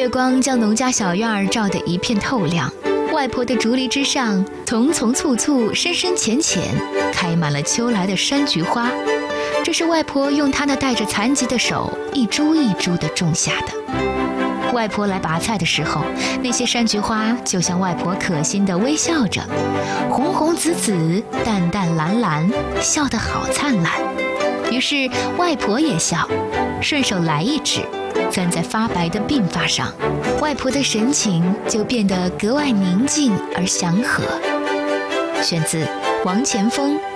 月光将农家小院儿照得一片透亮，外婆的竹篱之上，丛丛簇簇、深深浅浅，开满了秋来的山菊花。这是外婆用她那带着残疾的手一株一株地种下的。外婆来拔菜的时候，那些山菊花就像外婆可心地微笑着，红红紫紫、淡淡蓝蓝，笑得好灿烂。于是外婆也笑，顺手来一指，攥在发白的鬓发上，外婆的神情就变得格外宁静而祥和。选自王前锋《